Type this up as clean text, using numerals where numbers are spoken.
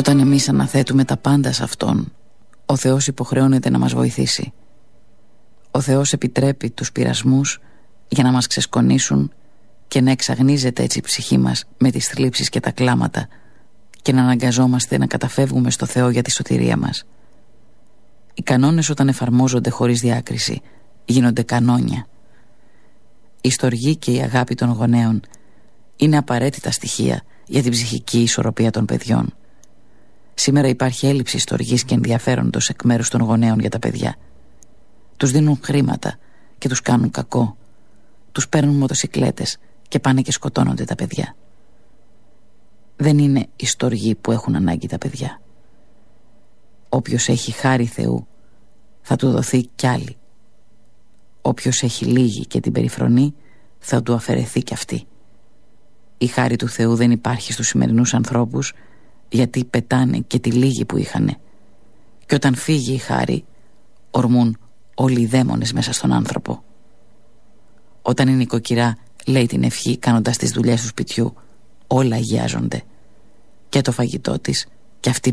Όταν εμείς αναθέτουμε τα πάντα σε Αυτόν, ο Θεός υποχρεώνεται να μας βοηθήσει. Ο Θεός επιτρέπει τους πειρασμούς για να μας ξεσκονίσουν και να εξαγνίζεται έτσι η ψυχή μας με τις θλίψεις και τα κλάματα και να αναγκαζόμαστε να καταφεύγουμε στο Θεό για τη σωτηρία μας. Οι κανόνες, όταν εφαρμόζονται χωρίς διάκριση, γίνονται κανόνια. Η στοργή και η αγάπη των γονέων είναι απαραίτητα στοιχεία για την ψυχική ισορροπία των παιδιών. Σήμερα υπάρχει έλλειψη στοργής και ενδιαφέροντος εκ μέρους των γονέων για τα παιδιά. Τους δίνουν χρήματα και τους κάνουν κακό. Τους παίρνουν μοτοσικλέτες και πάνε και σκοτώνονται τα παιδιά. Δεν είναι η στοργή που έχουν ανάγκη τα παιδιά. Όποιος έχει χάρη Θεού θα του δοθεί κι άλλη. Όποιος έχει λίγη και την περιφρονεί θα του αφαιρεθεί κι αυτή. Η χάρη του Θεού δεν υπάρχει στους σημερινούς ανθρώπους, γιατί πετάνε και τη λίγη που είχανε. Και όταν φύγει η χάρη, ορμούν όλοι οι δαίμονες μέσα στον άνθρωπο. Όταν η νοικοκυρά λέει την ευχή κάνοντας τις δουλειές του σπιτιού, όλα αγιάζονται. Και το φαγητό της και αυτή